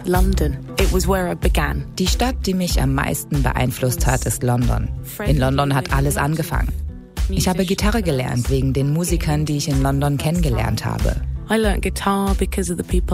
London. It was where I began. Die Stadt, die mich am meisten beeinflusst hat, ist London. In London hat alles angefangen. Ich habe Gitarre gelernt wegen den Musikern, die ich in London kennengelernt habe. I learnt guitar because of the people